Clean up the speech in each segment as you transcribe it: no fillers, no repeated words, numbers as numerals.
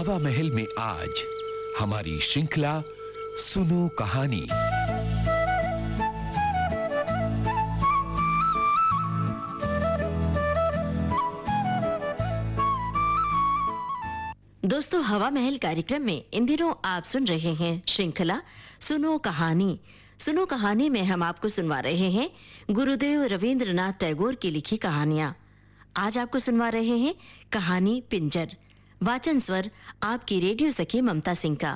हवा महल में आज हमारी श्रृंखला सुनो कहानी। दोस्तों, हवा महल कार्यक्रम में इन दिनों आप सुन रहे हैं श्रृंखला सुनो कहानी। सुनो कहानी में हम आपको सुनवा रहे हैं गुरुदेव रवींद्रनाथ टैगोर की लिखी कहानियां। आज आपको सुनवा रहे हैं कहानी पिंजर। वाचन स्वर आपकी रेडियो सखी ममता सिंह का।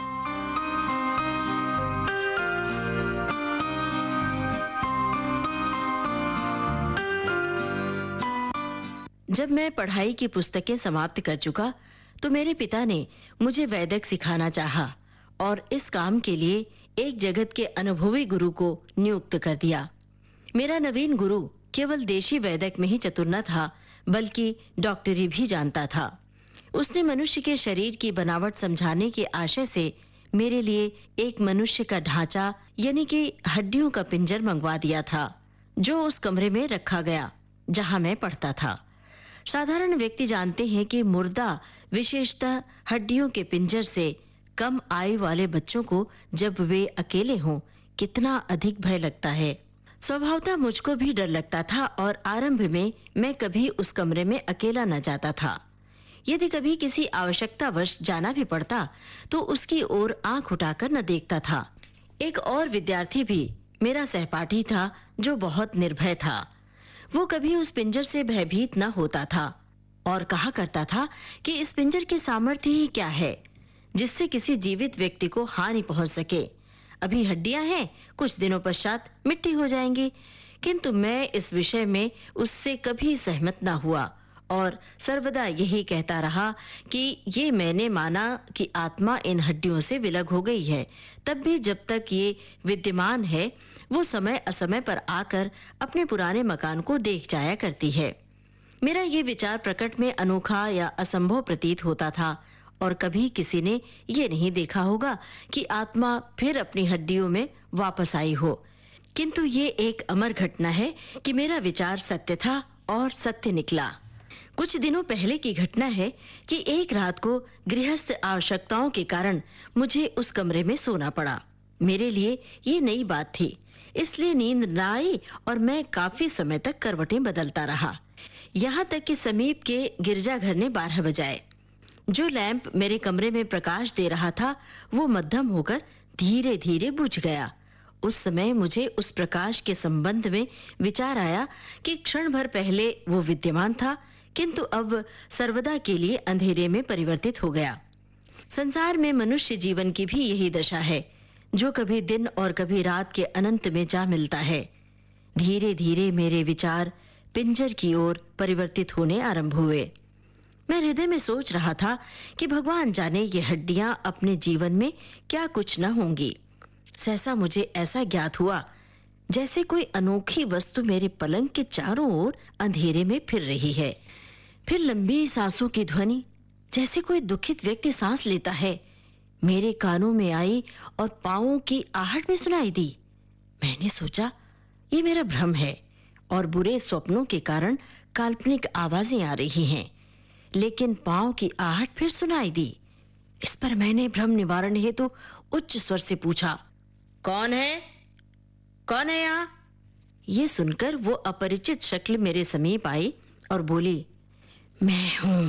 जब मैं पढ़ाई की पुस्तकें समाप्त कर चुका तो मेरे पिता ने मुझे वैदिक सिखाना चाहा और इस काम के लिए एक जगत के अनुभवी गुरु को नियुक्त कर दिया। मेरा नवीन गुरु केवल देशी वैदिक में ही चतुर न था, बल्कि डॉक्टरी भी जानता था। उसने मनुष्य के शरीर की बनावट समझाने के आशय से मेरे लिए एक मनुष्य का ढांचा यानी कि हड्डियों का पिंजर मंगवा दिया था, जो उस कमरे में रखा गया जहां मैं पढ़ता था। साधारण व्यक्ति जानते हैं कि मुर्दा, विशेषतः हड्डियों के पिंजर से कम आयु वाले बच्चों को जब वे अकेले हों कितना अधिक भय लगता है। स्वभावतः मुझको भी डर लगता था और आरंभ में मैं कभी उस कमरे में अकेला न जाता था। यदि कभी किसी आवश्यकतावश जाना भी पड़ता तो उसकी ओर आंख उठाकर न देखता था। एक और विद्यार्थी भी मेरा सहपाठी था जो बहुत निर्भय था। वो कभी उस पिंजर से भयभीत न होता था और कहा करता था कि इस पिंजर की सामर्थ्य ही क्या है जिससे किसी जीवित व्यक्ति को हानि पहुंच सके। अभी हड्डियां हैं, कुछ दिनों पश्चात मिट्टी हो जाएंगी। किंतु मैं इस विषय में उससे कभी सहमत न हुआ और सर्वदा यही कहता रहा कि ये मैंने माना कि आत्मा इन हड्डियों से विलग हो गई है, तब भी जब तक ये विद्यमान है वो समय असमय पर आकर अपने पुराने मकान को देख जाया करती है। मेरा ये विचार प्रकट में अनोखा या असंभव प्रतीत होता था और कभी किसी ने ये नहीं देखा होगा कि आत्मा फिर अपनी हड्डियों में वापस आई हो। किंतु ये एक अमर घटना है कि मेरा विचार सत्य था और सत्य निकला। कुछ दिनों पहले की घटना है कि एक रात को गृहस्थ आवश्यकताओं के कारण मुझे उस कमरे में सोना पड़ा। मेरे लिए ये नई बात थी, इसलिए नींद न आई और मैं काफी समय तक करवटें बदलता रहा। यहाँ तक कि समीप के गिरजाघर ने 12 बजाए। जो लैंप मेरे कमरे में प्रकाश दे रहा था वो मध्यम होकर धीरे धीरे बुझ गया। उस समय मुझे उस प्रकाश के संबंध में विचार आया कि क्षण भर पहले वो विद्यमान था, किंतु अब सर्वदा के लिए अंधेरे में परिवर्तित हो गया। संसार में मनुष्य जीवन की भी यही दशा है, जो कभी दिन और कभी रात के अनंत में जा मिलता है। धीरे धीरे मेरे विचार पिंजर की ओर परिवर्तित होने आरंभ हुए। मैं हृदय में सोच रहा था कि भगवान जाने ये हड्डियां अपने जीवन में क्या कुछ न होंगी। सहसा मुझे ऐसा ज्ञात हुआ जैसे कोई अनोखी वस्तु मेरे पलंग के चारों ओर अंधेरे में फिर रही है। फिर लंबी सांसों की ध्वनि, जैसे कोई दुखित व्यक्ति सांस लेता है, मेरे कानों में आई और पांवों की आहट भी सुनाई दी। मैंने सोचा ये मेरा भ्रम है और बुरे स्वप्नों के कारण काल्पनिक आवाजें आ रही हैं, लेकिन पांव की आहट फिर सुनाई दी। इस पर मैंने भ्रम निवारण हेतु उच्च स्वर से पूछा, कौन है? कौन है यहाँ? ये सुनकर वो अपरिचित शक्ल मेरे समीप आई और बोली, मैं हूं,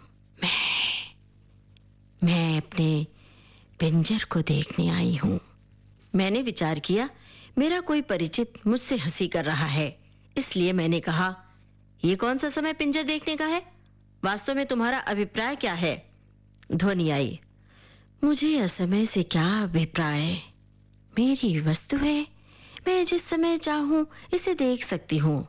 मैं अपने पिंजर को देखने आई हूं। मैंने विचार किया मेरा कोई परिचित मुझसे हंसी कर रहा है, इसलिए मैंने कहा, ये कौन सा समय पिंजर देखने का है? वास्तव में तुम्हारा अभिप्राय क्या है? ध्वनि आई, मुझे असमय से क्या अभिप्राय, मेरी वस्तु है, मैं जिस समय चाहूं इसे देख सकती हूं।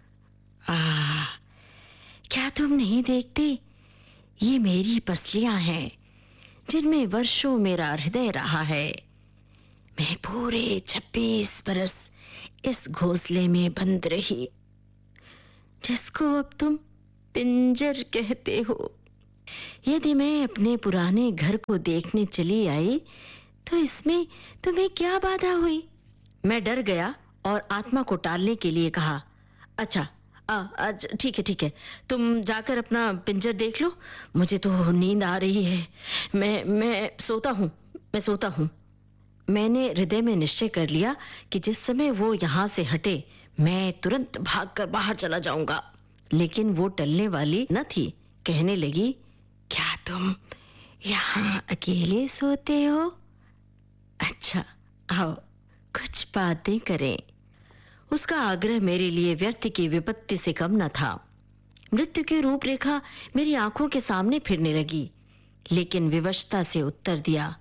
क्या तुम नहीं देखते? ये मेरी पसलियां हैं जिनमें वर्षों मेरा हृदय रहा है। मैं पूरे 26 बरस इस घोंसले में बंद रही जिसको अब तुम पिंजर कहते हो। यदि मैं अपने पुराने घर को देखने चली आई तो इसमें तुम्हें क्या बाधा हुई? मैं डर गया और आत्मा को टालने के लिए कहा, अच्छा अच्छा ठीक है, तुम जाकर अपना पिंजर देख लो, मुझे तो नींद आ रही है। मैं सोता हूँ। मैंने हृदय में निश्चय कर लिया कि जिस समय वो यहाँ से हटे मैं तुरंत भागकर बाहर चला जाऊंगा। लेकिन वो टलने वाली न थी। कहने लगी, क्या तुम यहाँ अकेले सोते हो? अच्छा, आओ कुछ बातें करें। उसका आग्रह मेरे लिए व्यर्थ की विपत्ति से कम न था। मृत्यु की रूपरेखा मेरी आंखों के सामने फिरने लगी, लेकिन विवशता से उत्तर दिया,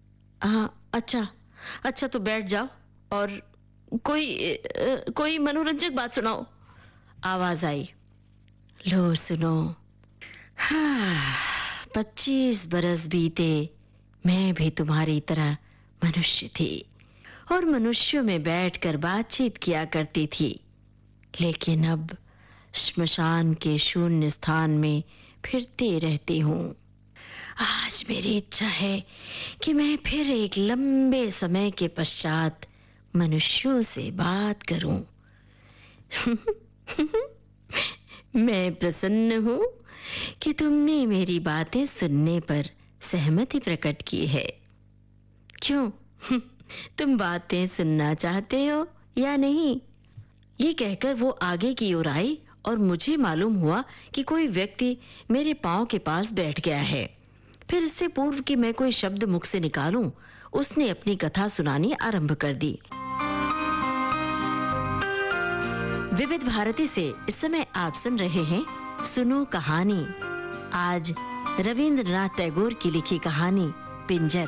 अच्छा तो बैठ जाओ और कोई मनोरंजक बात सुनाओ। आवाज आई, लो सुनो। 25 बरस बीते, मैं भी तुम्हारी तरह मनुष्य थी और मनुष्यों में बैठकर बातचीत किया करती थी। लेकिन अब श्मशान के शून्य स्थान में फिरते रहती हूँ। आज मेरी इच्छा है कि मैं फिर एक लंबे समय के पश्चात मनुष्यों से बात करूं। मैं प्रसन्न हूं कि तुमने मेरी बातें सुनने पर सहमति प्रकट की है। क्यों, तुम बातें सुनना चाहते हो या नहीं? ये कहकर वो आगे की ओर आई और मुझे मालूम हुआ कि कोई व्यक्ति मेरे पांव के पास बैठ गया है। फिर इससे पूर्व कि मैं कोई शब्द मुख से निकालूं, उसने अपनी कथा सुनानी आरंभ कर दी। विविध भारती से इस समय आप सुन रहे हैं सुनो कहानी। आज रविंद्रनाथ टैगोर की लिखी कहानी पिंजर।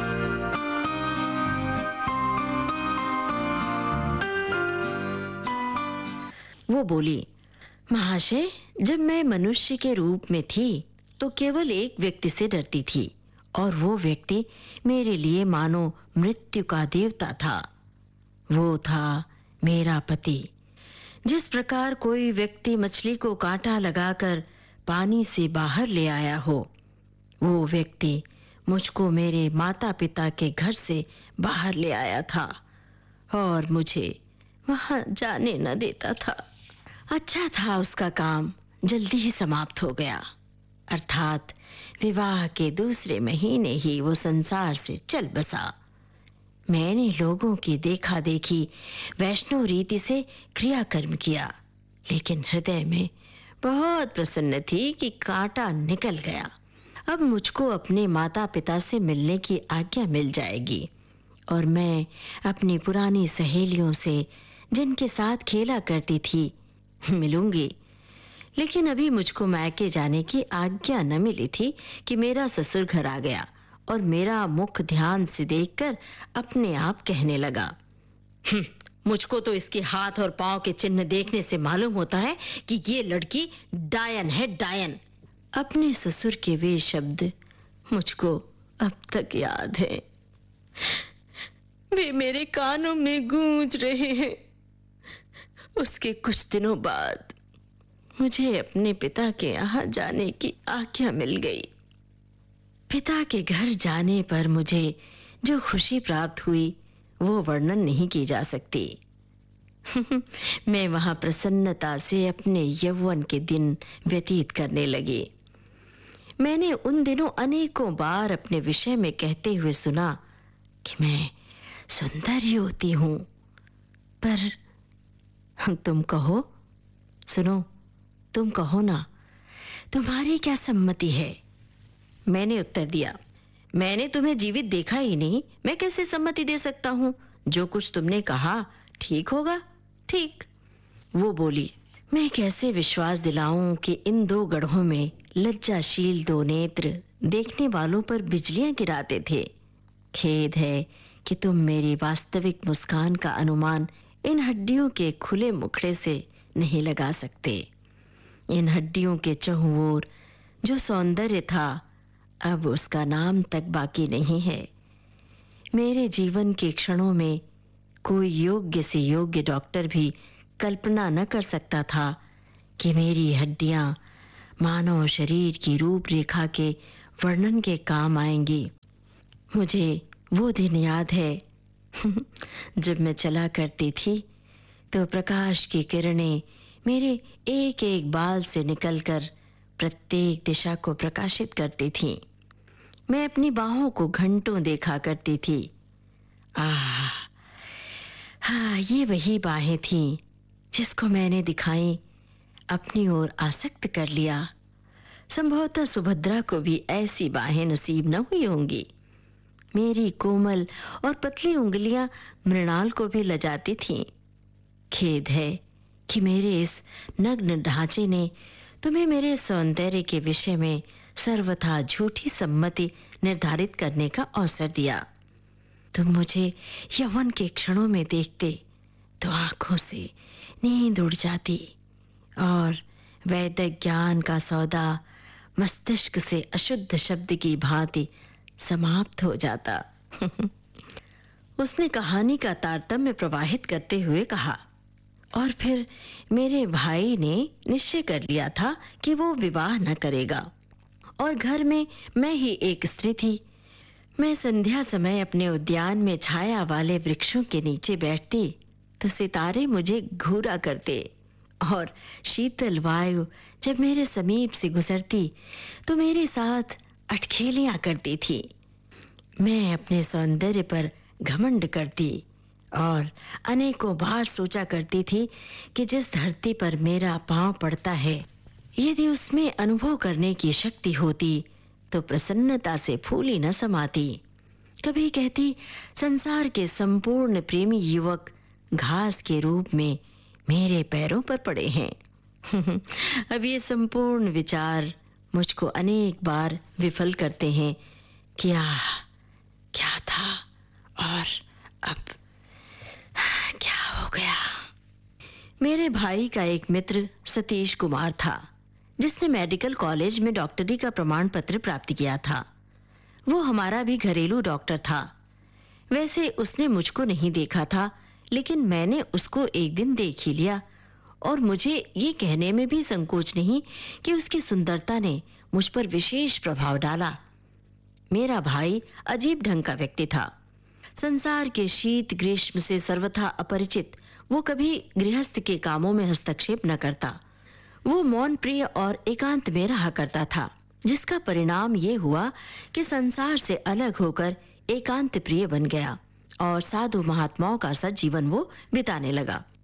वो बोली, महाशय, जब मैं मनुष्य के रूप में थी तो केवल एक व्यक्ति से डरती थी और वो व्यक्ति मेरे लिए मानो मृत्यु का देवता था। वो था मेरा पति। जिस प्रकार कोई व्यक्ति मछली को कांटा लगाकर पानी से बाहर ले आया हो, वो व्यक्ति मुझको मेरे माता पिता के घर से बाहर ले आया था और मुझे वहां जाने न देता था। अच्छा था उसका काम जल्दी ही समाप्त हो गया, अर्थात विवाह के दूसरे महीने ही वो संसार से चल बसा। मैंने लोगों की देखा देखी वैष्णव रीति से क्रियाकर्म किया, लेकिन हृदय में बहुत प्रसन्न थी कि कांटा निकल गया। अब मुझको अपने माता पिता से मिलने की आज्ञा मिल जाएगी और मैं अपनी पुरानी सहेलियों से, जिनके साथ खेला करती थी, मिलूंगी। लेकिन अभी मुझको मायके जाने की आज्ञा न मिली थी कि मेरा ससुर घर आ गया और मेरा मुख ध्यान से देखकर अपने आप कहने लगा, मुझको तो इसके हाथ और पांव के चिन्ह देखने से मालूम होता है कि ये लड़की डायन है, डायन। अपने ससुर के वे शब्द मुझको अब तक याद है। वे मेरे कानों में गूंज रहे हैं। उसके कुछ दिनों बाद मुझे अपने पिता के यहाँ जाने की आज्ञा मिल गई। पिता के घर जाने पर मुझे जो खुशी प्राप्त हुई वो वर्णन नहीं की जा सकती। मैं वहां प्रसन्नता से अपने यौवन के दिन व्यतीत करने लगी। मैंने उन दिनों अनेकों बार अपने विषय में कहते हुए सुना कि मैं सुंदर युवती हूं, पर तुम कहो, सुनो, तुम कहो ना, तुम्हारी क्या सम्मति है? मैंने उत्तर दिया, मैंने तुम्हें जीवित देखा ही नहीं, मैं कैसे सम्मति दे सकता हूं? जो कुछ तुमने कहा ठीक होगा। ठीक। वो बोली, मैं कैसे विश्वास दिलाऊं कि इन दो गढ़ों में लज्जाशील दो नेत्र देखने वालों पर बिजलियां गिराते थे। खेद है कि तुम मेरी वास्तविक मुस्कान का अनुमान इन हड्डियों के खुले मुखड़े से नहीं लगा सकते। इन हड्डियों के चहुं ओर जो सौंदर्य था, अब उसका नाम तक बाकी नहीं है। मेरे जीवन के क्षणों में कोई योग्य से योग्य डॉक्टर भी कल्पना न कर सकता था कि मेरी हड्डियां मानव शरीर की रूपरेखा के वर्णन के काम आएंगी। मुझे वो दिन याद है जब मैं चला करती थी तो प्रकाश की किरणें मेरे एक एक बाल से निकलकर प्रत्येक दिशा को प्रकाशित करती थीं। मैं अपनी बाहों को घंटों देखा करती थी। आह, हाँ, ये वही बाहें थीं जिसको मैंने दिखाई अपनी ओर आसक्त कर लिया। संभवतः सुभद्रा को भी ऐसी बाहें नसीब न हुई होंगी। मेरी कोमल और पतली उंगलियां मृणाल को भी लजाती थीं। खेद है कि मेरे इस नग्न ढांचे ने तुम्हें मेरे सौंदर्य के विषय में सर्वथा झूठी सम्मति निर्धारित करने का अवसर दिया। तुम मुझे यौवन के क्षणों में देखते तो आंखों से नींद उड़ जाती और वैदिक ज्ञान का सौदा मस्तिष्क से अशुद्ध शब्द की भांति समाप्त हो जाता। उसने कहानी का तारतम्य प्रवाहित करते हुए कहा, और फिर मेरे भाई ने निश्चय कर लिया था कि वो विवाह न करेगा और घर में मैं ही एक स्त्री थी। मैं संध्या समय अपने उद्यान में छाया वाले वृक्षों के नीचे बैठती तो सितारे मुझे घूरा करते और शीतल वायु जब मेरे समीप से गुजरती तो मेरे साथ अटखेलियां करती थी। मैं अपने सौंदर्य पर घमंड करती और अनेकों बार सोचा करती थी कि जिस धरती पर मेरा पांव पड़ता है, यदि उसमें अनुभव करने की शक्ति होती तो प्रसन्नता से फूली न समाती। कभी कहती, संसार के संपूर्ण प्रेमी युवक घास के रूप में मेरे पैरों पर पड़े हैं। अब ये संपूर्ण विचार मुझको अनेक बार विफल करते हैं कि क्या था और अब क्या हो गया। मेरे भाई का एक मित्र सतीश कुमार था जिसने मेडिकल कॉलेज में डॉक्टरी का प्रमाण पत्र प्राप्त किया था। वो हमारा भी घरेलू डॉक्टर था। वैसे उसने मुझको नहीं देखा था, लेकिन मैंने उसको एक दिन देख ही लिया और मुझे ये कहने में भी संकोच नहीं कि उसकी सुंदरता ने मुझ पर विशेष प्रभाव डाला। मेरा भाई अजीब ढंग का व्यक्ति था। संसार के शीत ग्रीष्म से सर्वथा अपरिचित वो कभी गृहस्थ के कामों में हस्तक्षेप न करता। वो मौन प्रिय और एकांत में रहा करता था, जिसका परिणाम ये हुआ कि संसार से अलग होकर एकांत प्रिय बन गया और साधु महात्माओं का सा जीवन वो बिताने लगा।